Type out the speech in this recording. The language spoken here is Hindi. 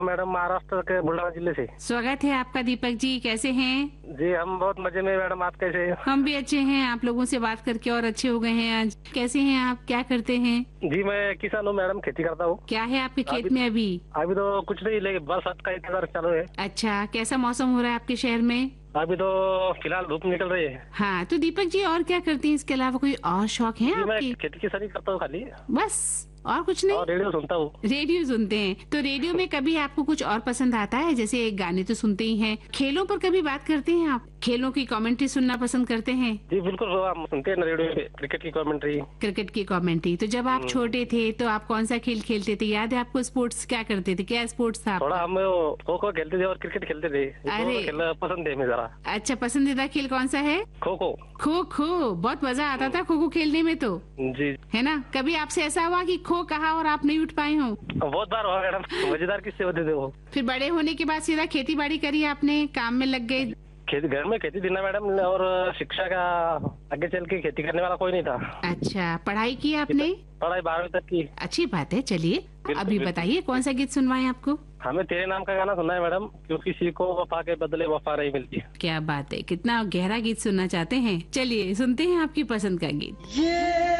मैडम महाराष्ट्र के बुलढाना जिले से। स्वागत है आपका दीपक जी, कैसे हैं? जी हम बहुत मजे में। मैडम आप कैसे हैं? हम भी अच्छे हैं, आप लोगों से बात करके और अच्छे हो गए हैं आज। कैसे हैं आप, क्या करते हैं? जी मैं किसान हूँ मैडम, खेती करता हूँ। क्या है आपके खेत में अभी? अभी तो कुछ नहीं, लेकिन बरसात का इंतजार चालू है। अच्छा, कैसा मौसम हो रहा है आपके शहर में? अभी तो फिलहाल धूप निकल रही है। हाँ, तो दीपक जी और क्या करते हैं इसके अलावा, कोई और शौक है जी मैं आपके? खेती किसानी करता हूँ खाली, बस, और कुछ नहीं? और रेडियो सुनता हूँ। रेडियो सुनते हैं, तो रेडियो में कभी आपको कुछ और पसंद आता है? जैसे गाने तो सुनते ही हैं, खेलों पर कभी बात करते हैं आप? खेलों की कमेंट्री सुनना पसंद करते हैं? जी बिल्कुल, हम सुनते हैं ना रेडियो पे क्रिकेट की कमेंट्री। क्रिकेट की कमेंट्री। तो जब आप छोटे थे तो आप कौन सा खेल खेलते थे, याद है आपको? स्पोर्ट्स क्या करते थे, क्या स्पोर्ट्स था थोड़ा आपका? हम खो खो खेलते थे और क्रिकेट खेलते थे। अरे! खेलना पसंद है हमें जरा। अच्छा, पसंदीदा खेल कौन सा है? खो खो। खो खो, बहुत मजा आता था खो खो खेलने में तो, जी है ना? कभी आपसे ऐसा हुआ कि खो कहा और आप नहीं उठ पाए हो? बहुत बार हुआ मैडम, मजेदार किस्से होते थे वो। फिर बड़े होने के बाद सीधा खेती बाड़ी करी आपने, काम में लग गए? खेती घर में खेती थी ना मैडम, और शिक्षा का आगे चल के खेती करने वाला कोई नहीं था। अच्छा, पढ़ाई की आपने? पढ़ाई 12वीं तक की। अच्छी बात है। चलिए बिल्कुल, अभी बिल्कुल। बताइए कौन सा गीत सुनवाएं आपको? हमें तेरे नाम का गाना सुनना है मैडम, क्योंकि किसी को वफा के बदले वफा नहीं मिलती। क्या बात है, कितना गहरा गीत सुनना चाहते हैं। चलिए सुनते हैं आपकी पसंद का गीत। ये